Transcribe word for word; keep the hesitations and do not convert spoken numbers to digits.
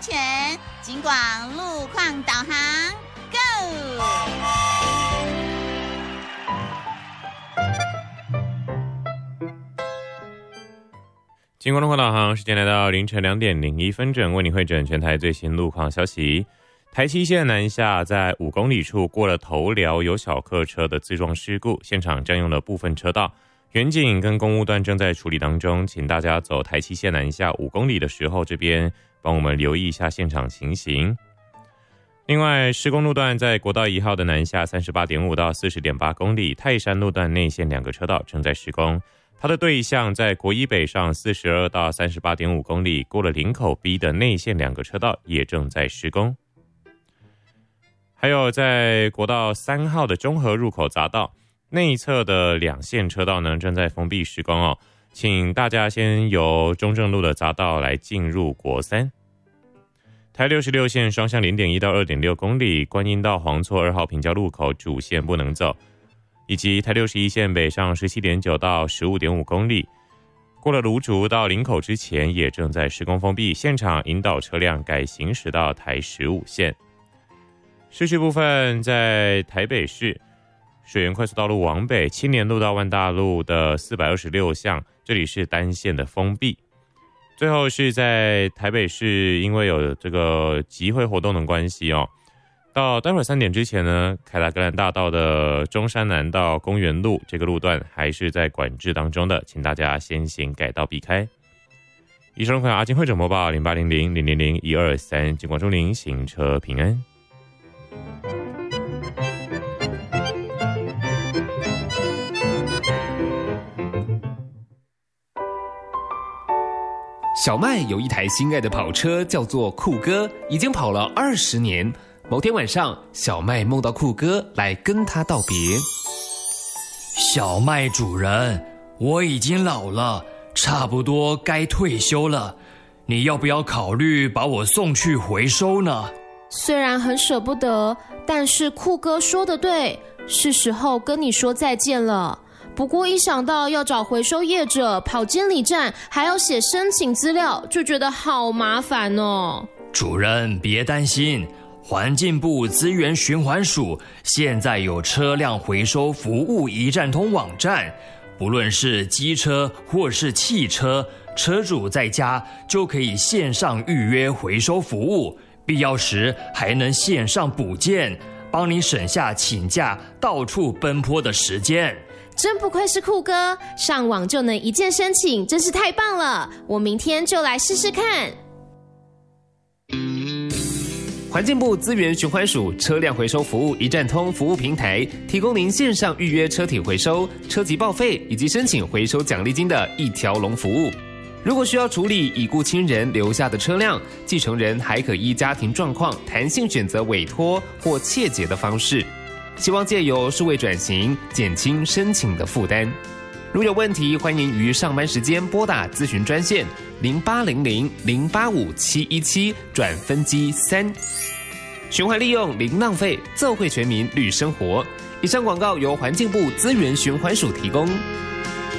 权，警广路况导航 ，Go！ 警广路况导航，时间来到凌晨两点零一分整，为你汇整全台最新路况消息。台七线南下在五公里处过了头寮有小客车的自撞事故，现场占用了部分车道，远警跟公务段正在处理当中，请大家走台七线南下五公里的时候，这边帮我们留意一下现场情形。另外，施工路段在国道一号的南下 三十八点五 到 四十点八 公里，泰山路段内线两个车道正在施工，它的对向在国一北上 四十二 到 三十八点五 公里，过了林口 B 的内线两个车道也正在施工。还有在国道三号的中和入口匝道内侧的两线车道呢，正在封闭施工哦，请大家先由中正路的匝道来进入国三。台六十六线双向 零点一 到 二点六 公里，观音到黄厝二号平交路口主线不能走，以及台六十一线北上 十七点九 到 十五点五 公里，过了芦竹到林口之前也正在施工封闭，现场引导车辆改行驶到台十五线。市区部分在台北市水源快速道路往北青年路到万大路的四百二十六巷，这里是单线的封闭。最后是在台北市，因为有这个集会活动的关系哦，到待会儿三点之前呢，凯达格兰大道的中山南到公园路这个路段还是在管制当中的，请大家先行改道避开。以上路况阿金会整播报零八零零零零零一二三，警广祝您行车平安。 小麦有一台心爱的跑车，叫做酷哥，已经跑了二十年。某天晚上，小麦梦到酷哥来跟他道别。 小麦主人，我已经老了，差不多该退休了，你要不要考虑把我送去回收呢？ 虽然很舍不得，但是酷哥说的对，是时候跟你说再见了。不过一想到要找回收业者、跑监理站，还要写申请资料，就觉得好麻烦哦。 主人别担心，环境部资源循环署现在有车辆回收服务一站通网站，不论是机车或是汽车，车主在家就可以线上预约回收服务，必要时还能线上补件，帮你省下请假到处奔波的时间。 真不愧是酷哥，上网就能一键申请，真是太棒了！我明天就来试试看。 环境部资源循环署车辆回收服务一站通服务平台，提供您线上预约车体回收、车籍报废以及申请回收奖励金的一条龙服务。如果需要处理已故亲人留下的车辆，继承人还可依家庭状况弹性选择委托或切结的方式。希望借由数位转型，减轻申请的负担。如有问题，欢迎于上班时间拨打咨询专线零八零零零八五七一七转分机三。循环利用零浪费，奏会全民绿生活。以上广告由环境部资源循环署提供。